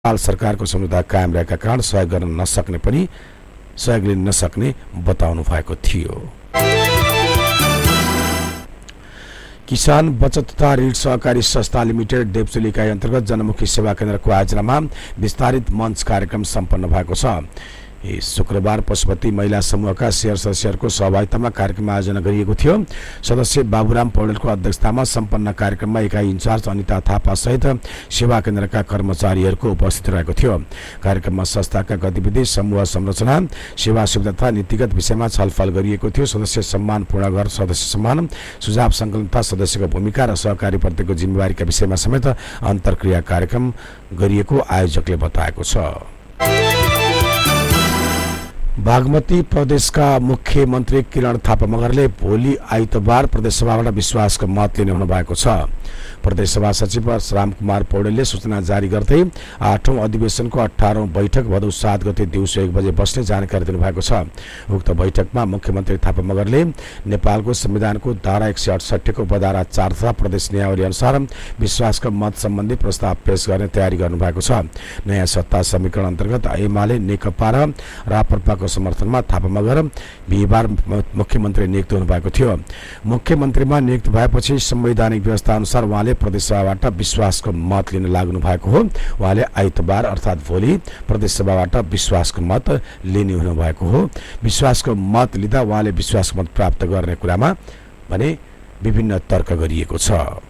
नेपाल सरकारको सम्झौता कायम रहेका कारण सहयोग लिन नसक्ने बताउनु भएको थियो। किसान बचत तथा ऋण सहकारी संस्था लिमिटेड देवचुली इकाइ अन्तर्गत जनमुखी सेवा केन्द्रको आयोजनामा विस्तारित मञ्च कार्यक्रम सम्पन्न भएको छ। शुक्रबार पशुपति महिला समूहका शेयर सदस्यहरूको सहभागितामा कार्यक्रम आयोजना गरिएको थियो। सदस्य बाबुराम पौडेलको अध्यक्षतामा सम्पन्न कार्यक्रममा इकाइ इन्चार्ज अनिता थापा सहित सेवा केन्द्रका कर्मचारीहरूको उपस्थिति रहेको थियो। कार्यक्रममा संस्थाका गतिविधि, समूह संरचना, सेवा सुविधा तथा नीतिगत विषयमा छलफल गरिएको थियो। सदस्य सम्मान पूर्ण घर, सदस्य सम्मान, सुझाव संकलन तथा सदस्यको भूमिका र सहकारी प्रतिको जिम्मेवारीका विषयमा समेत अन्तर्क्रिया कार्यक्रम गरिएको आयोजकले बताएको छ। बागमती प्रदेशका मुख्यमन्त्री किरण थापा मगरले भोलि आइतबार प्रदेशसभाबाट विश्वासको मत लिने हुनु भएको छ। प्रदेशसभा सचिव रामकुमार पौडेलले सूचना जारी गर्दै 8औं अधिवेशनको 18औं बैठक भदौ 7 गते दिउँसो 1 बजे बस्ने जानकारी दिनुभएको छ। उक्त बैठकमा मुख्यमन्त्री थापा मगरले नेपालको संविधानको धारा 168 को उपधारा 4 तथा प्रदेश नियमावली अनुसार विश्वासको मत सम्बन्धी प्रस्ताव पेश गर्ने तयारी गर्नुभएको छ। नयाँ सत्ता समीकरण अन्तर्गत एमाले, नेकपा र राप्रपाको समर्थनमा थापा मगर बिहिबार मुख्यमन्त्री नियुक्त हुनुभएको थियो। मुख्यमन्त्रीमा नियुक्त भएपछि संवैधानिक व्यवस्था अनुसार उहाँले प्रदेशसभाबाट विश्वासको मत लिन लाग्नु भएको हो। उहाँले आइतबार अर्थात् भोलि प्रदेशसभाबाट विश्वासको मत लिने हुनुभएको हो। विश्वासको मत लिँदा उहाँले विश्वासको मत प्राप्त गर्ने कुरामा भने विभिन्न तर्क गरिएको छ।